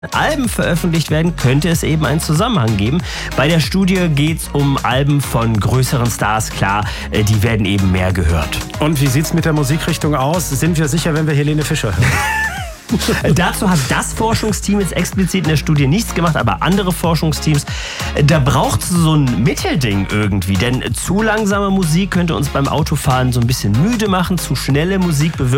Alben veröffentlicht werden, könnte es eben einen Zusammenhang geben. Bei der Studie geht es um Alben von größeren Stars, klar, die werden eben mehr gehört. Und wie sieht es mit der Musikrichtung aus? Sind wir sicher, wenn wir Helene Fischer hören? Dazu hat das Forschungsteam jetzt explizit in der Studie nichts gemacht, aber andere Forschungsteams, da braucht es so ein Mittelding irgendwie. Denn zu langsame Musik könnte uns beim Autofahren so ein bisschen müde machen, zu schnelle Musik bewirkt